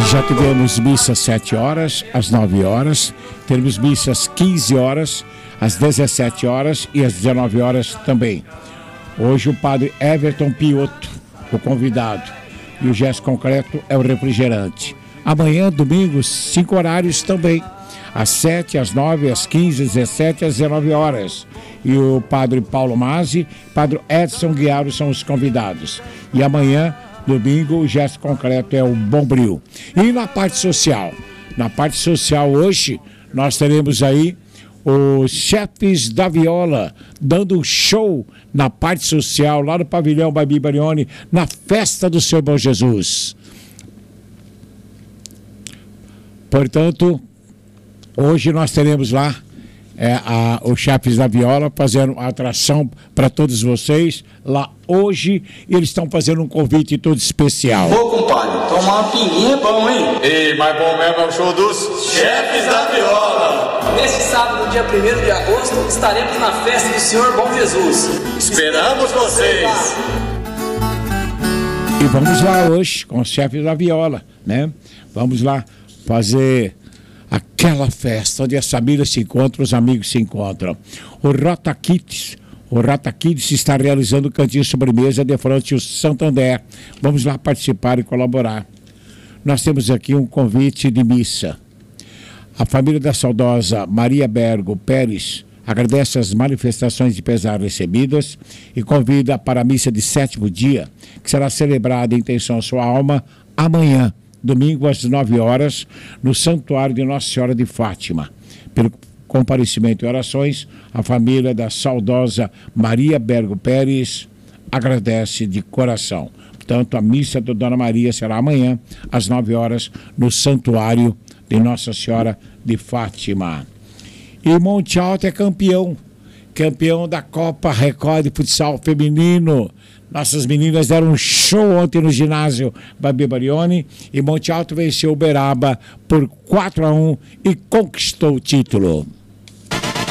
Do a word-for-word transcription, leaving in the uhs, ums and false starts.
Já tivemos missa às sete horas, às nove horas, teremos missa às quinze horas, às dezessete horas e às dezenove horas também. Hoje o padre Everton Piotto, o convidado, e o gesto concreto é o refrigerante. Amanhã, domingo, cinco horários também, às sete, às nove, às quinze, às dezessete, às dezenove horas. E o padre Paulo Mazzi, padre Edson Guiaro são os convidados. E amanhã, domingo, o gesto concreto é o Bombril. E na parte social? Na parte social hoje, nós teremos aí os chefes da viola dando um show na parte social, lá no pavilhão Babi Barioni, na festa do Senhor Bom Jesus. Portanto, hoje nós teremos lá é, a, os chefes da viola fazendo a atração para todos vocês lá hoje. Eles estão fazendo um convite todo especial. Ô, compadre, tomar uma pinguinha é bom, hein? E mais bom mesmo é o show dos chefes da viola. Neste sábado, dia primeiro de agosto, estaremos na festa do Senhor Bom Jesus. Esperamos vocês. E vamos lá hoje com os chefes da viola, né? Vamos lá fazer aquela festa onde as famílias se encontram, os amigos se encontram. O Rota Kids, o Rota Kids está realizando o cantinho sobremesa de frente ao Santander. Vamos lá participar e colaborar. Nós temos aqui um convite de missa. A família da saudosa Maria Bergo Pérez agradece as manifestações de pesar recebidas e convida para a missa de sétimo dia, que será celebrada em intenção à sua alma amanhã, domingo às nove horas, no Santuário de Nossa Senhora de Fátima. Pelo comparecimento e orações, a família da saudosa Maria Bergo Pérez agradece de coração. Portanto, a missa da Dona Maria será amanhã, às nove horas, no Santuário de Nossa Senhora de Fátima. E Monte Alto é campeão, campeão da Copa Record de Futsal Feminino. Nossas meninas deram um show ontem no ginásio Babi Barioni e Monte Alto venceu Uberaba por quatro a um e conquistou o título.